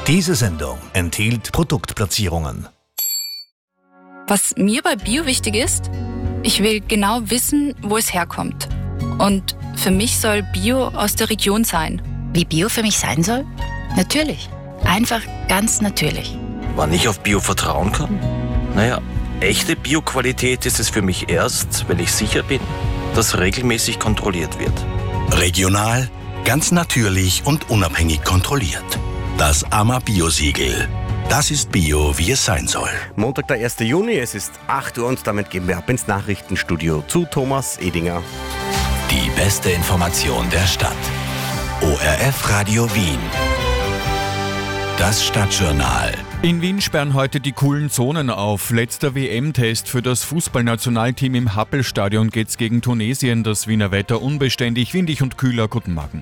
Diese Sendung enthielt Produktplatzierungen. Was mir bei Bio wichtig ist, ich will genau wissen, wo es herkommt. Und für mich soll Bio aus der Region sein. Wie Bio für mich sein soll? Natürlich. Einfach ganz natürlich. Wann ich auf Bio vertrauen kann? Naja, echte Bio-Qualität ist es für mich erst, wenn ich sicher bin, dass regelmäßig kontrolliert wird. Regional, ganz natürlich und unabhängig kontrolliert. Das AMA-Bio-Siegel. Das ist Bio, wie es sein soll. Montag, der 1. Juni, es ist 8 Uhr und damit gehen wir ab ins Nachrichtenstudio zu Thomas Edinger. Die beste Information der Stadt. ORF Radio Wien. Das Stadtjournal. In Wien sperren heute die coolen Zonen auf. Letzter WM-Test für das Fußballnationalteam im Happelstadion geht's gegen Tunesien. Das Wiener Wetter unbeständig, windig und kühler. Guten Morgen.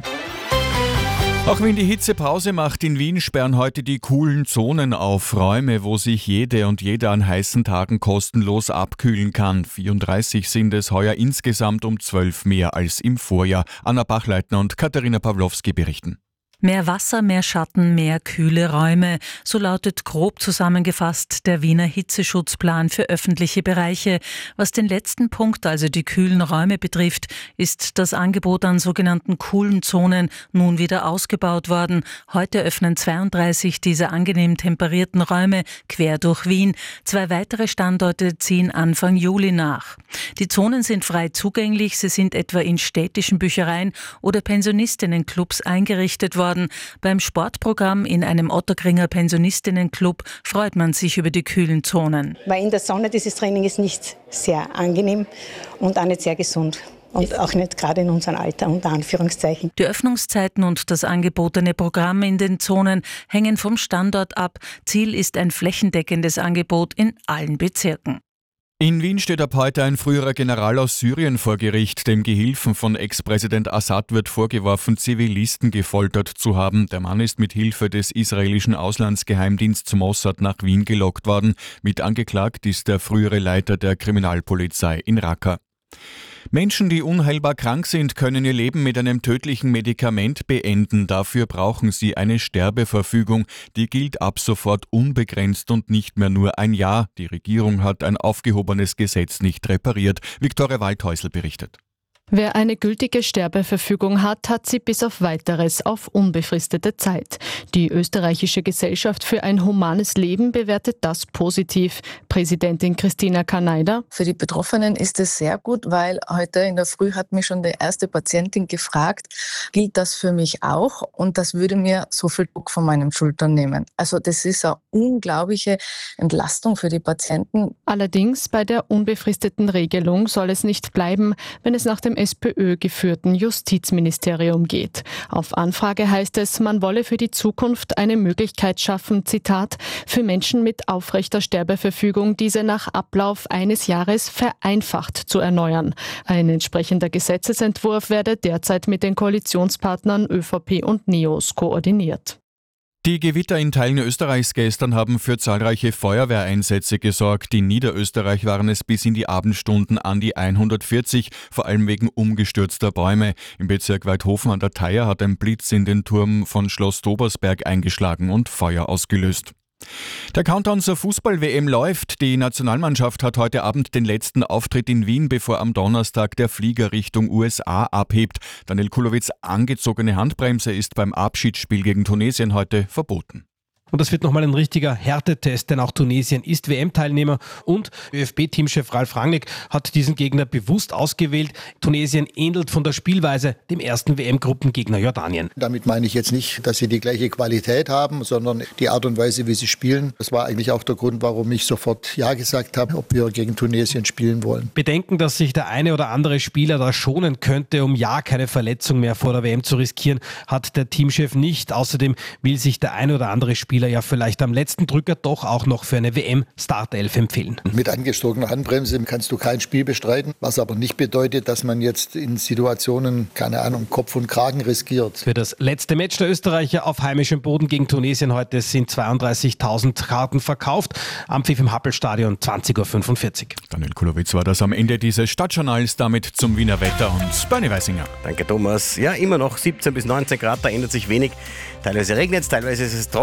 Auch wenn die Hitze Pause macht in Wien, sperren heute die coolen Zonen auf. Räume, wo sich jede und jeder an heißen Tagen kostenlos abkühlen kann. 34 sind es heuer insgesamt, um 12 mehr als im Vorjahr. Anna Bachleitner und Katharina Pawlowski berichten. Mehr Wasser, mehr Schatten, mehr kühle Räume. So lautet grob zusammengefasst der Wiener Hitzeschutzplan für öffentliche Bereiche. Was den letzten Punkt, also die kühlen Räume betrifft, ist das Angebot an sogenannten coolen Zonen nun wieder ausgebaut worden. Heute öffnen 32 dieser angenehm temperierten Räume quer durch Wien. 2 weitere Standorte ziehen Anfang Juli nach. Die Zonen sind frei zugänglich. Sie sind etwa in städtischen Büchereien oder Pensionistinnenclubs eingerichtet worden. Beim Sportprogramm in einem Ottakringer Pensionistinnenclub freut man sich über die kühlen Zonen. Weil in der Sonne dieses Training ist nicht sehr angenehm und auch nicht sehr gesund. Und auch nicht gerade in unserem Alter, unter Anführungszeichen. Die Öffnungszeiten und das angebotene Programm in den Zonen hängen vom Standort ab. Ziel ist ein flächendeckendes Angebot in allen Bezirken. In Wien steht ab heute ein früherer General aus Syrien vor Gericht. Dem Gehilfen von Ex-Präsident Assad wird vorgeworfen, Zivilisten gefoltert zu haben. Der Mann ist mit Hilfe des israelischen Auslandsgeheimdiensts Mossad nach Wien gelockt worden. Mit angeklagt ist der frühere Leiter der Kriminalpolizei in Raqqa. Menschen, die unheilbar krank sind, können ihr Leben mit einem tödlichen Medikament beenden. Dafür brauchen sie eine Sterbeverfügung. Die gilt ab sofort unbegrenzt und nicht mehr nur ein Jahr. Die Regierung hat ein aufgehobenes Gesetz nicht repariert. Viktoria Waldhäusl berichtet. Wer eine gültige Sterbeverfügung hat, hat sie bis auf Weiteres auf unbefristete Zeit. Die österreichische Gesellschaft für ein humanes Leben bewertet das positiv. Präsidentin Christina Karneider: Für die Betroffenen ist es sehr gut, weil heute in der Früh hat mich schon die erste Patientin gefragt, gilt das für mich auch? Und das würde mir so viel Druck von meinen Schultern nehmen. Also das ist eine unglaubliche Entlastung für die Patienten. Allerdings bei der unbefristeten Regelung soll es nicht bleiben, wenn es nach dem SPÖ-geführten Justizministerium geht. Auf Anfrage heißt es, man wolle für die Zukunft eine Möglichkeit schaffen, Zitat, für Menschen mit aufrechter Sterbeverfügung diese nach Ablauf eines Jahres vereinfacht zu erneuern. Ein entsprechender Gesetzesentwurf werde derzeit mit den Koalitionspartnern ÖVP und NEOS koordiniert. Die Gewitter in Teilen Österreichs gestern haben für zahlreiche Feuerwehreinsätze gesorgt. In Niederösterreich waren es bis in die Abendstunden an die 140, vor allem wegen umgestürzter Bäume. Im Bezirk Weidhofen an der Theier hat ein Blitz in den Turm von Schloss Dobersberg eingeschlagen und Feuer ausgelöst. Der Countdown zur Fußball-WM läuft. Die Nationalmannschaft hat heute Abend den letzten Auftritt in Wien, bevor am Donnerstag der Flieger Richtung USA abhebt. Daniel Kulowitz' angezogene Handbremse ist beim Abschiedsspiel gegen Tunesien heute verboten. Und das wird nochmal ein richtiger Härtetest, denn auch Tunesien ist WM-Teilnehmer und ÖFB-Teamchef Ralf Rangnick hat diesen Gegner bewusst ausgewählt. Tunesien ähnelt von der Spielweise dem ersten WM-Gruppengegner Jordanien. Damit meine ich jetzt nicht, dass sie die gleiche Qualität haben, sondern die Art und Weise, wie sie spielen. Das war eigentlich auch der Grund, warum ich sofort Ja gesagt habe, ob wir gegen Tunesien spielen wollen. Bedenken, dass sich der eine oder andere Spieler da schonen könnte, um ja keine Verletzung mehr vor der WM zu riskieren, hat der Teamchef nicht. Außerdem will sich der eine oder andere Spieler ja vielleicht am letzten Drücker doch auch noch für eine WM-Startelf empfehlen. Mit angezogener Handbremse kannst du kein Spiel bestreiten, was aber nicht bedeutet, dass man jetzt in Situationen, keine Ahnung, Kopf und Kragen riskiert. Für das letzte Match der Österreicher auf heimischem Boden gegen Tunesien heute sind 32.000 Karten verkauft. Ampfiff im Happelstadion 20.45 Uhr. Daniel Kulowitz war das am Ende dieses Stadtjournals, damit zum Wiener Wetter und Bernie Weisinger. Danke Thomas. Ja, immer noch 17 bis 19 Grad, da ändert sich wenig. Teilweise regnet es, teilweise ist es trocken. Es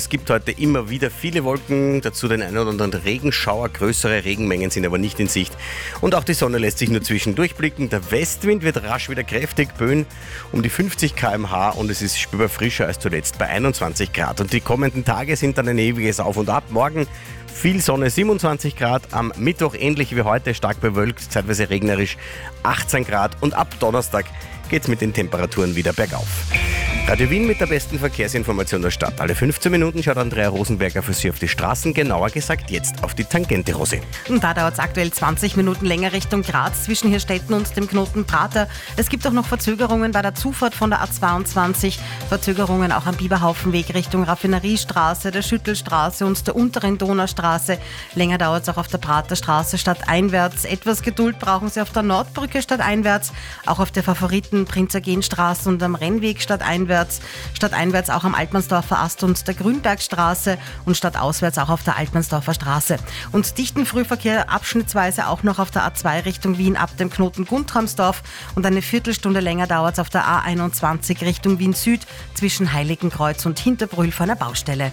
Es gibt heute immer wieder viele Wolken, dazu den einen oder anderen Regenschauer. Größere Regenmengen sind aber nicht in Sicht. Und auch die Sonne lässt sich nur zwischendurch blicken. Der Westwind wird rasch wieder kräftig, Böen um die 50 km/h und es ist spürbar frischer als zuletzt bei 21 Grad. Und die kommenden Tage sind dann ein ewiges Auf und Ab. Morgen viel Sonne, 27 Grad. Am Mittwoch ähnlich wie heute, stark bewölkt, zeitweise regnerisch, 18 Grad. Und ab Donnerstag geht's mit den Temperaturen wieder bergauf. Radio Wien mit der besten Verkehrsinformation der Stadt. Alle 15 Minuten schaut Andrea Rosenberger für Sie auf die Straßen, genauer gesagt jetzt auf die Tangente, Rosi. Und da dauert es aktuell 20 Minuten länger Richtung Graz zwischen Hirstetten und dem Knoten Prater. Es gibt auch noch Verzögerungen bei der Zufahrt von der A22. Verzögerungen auch am Biberhaufenweg Richtung Raffineriestraße, der Schüttelstraße und der unteren Donaustraße. Länger dauert es auch auf der Praterstraße stadteinwärts. Etwas Geduld brauchen Sie auf der Nordbrücke stadteinwärts, auch auf der Favoriten Prinzergenstraße und am Rennweg stadteinwärts. Stadteinwärts auch am Altmannsdorfer Ast und der Grünbergstraße und stadtauswärts auch auf der Altmannsdorfer Straße. Und dichten Frühverkehr abschnittsweise auch noch auf der A2 Richtung Wien ab dem Knoten Guntramsdorf und eine Viertelstunde länger dauert es auf der A21 Richtung Wien Süd zwischen Heiligenkreuz und Hinterbrühl vor einer Baustelle.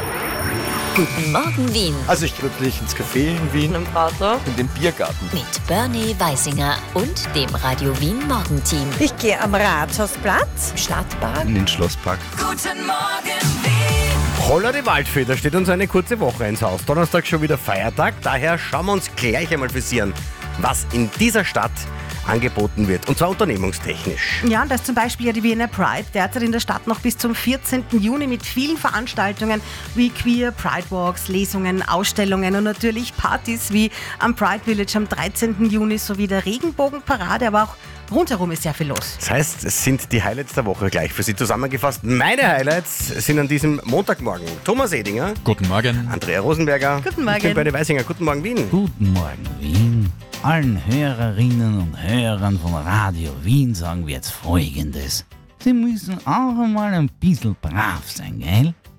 Guten Morgen Wien. Also ich gehe wirklich ins Café in Wien. Im Prater. In den Biergarten. Mit Bernie Weisinger und dem Radio Wien Morgenteam. Ich gehe am Rathausplatz. Stadtbahn. In den Schlosspark. Guten Morgen Wien. Holla die Waldfee, da steht uns eine kurze Woche ins Haus. Donnerstag schon wieder Feiertag, daher schauen wir uns gleich einmal für Sie an, was in dieser Stadt angeboten wird, und zwar unternehmungstechnisch. Ja, und da ist zum Beispiel ja die Wiener Pride derzeit in der Stadt noch bis zum 14. Juni mit vielen Veranstaltungen wie Queer Pride Walks, Lesungen, Ausstellungen und natürlich Partys wie am Pride Village am 13. Juni sowie der Regenbogenparade, aber auch rundherum ist sehr viel los. Das heißt, es sind die Highlights der Woche gleich für Sie zusammengefasst. Meine Highlights sind an diesem Montagmorgen Thomas Edinger. Guten Morgen. Andrea Rosenberger. Guten Morgen. Ich bin Bernie Weisinger. Guten Morgen Wien. Guten Morgen Wien. Allen Hörerinnen und Hörern von Radio Wien sagen wir jetzt Folgendes. Sie müssen auch einmal ein bisschen brav sein, gell?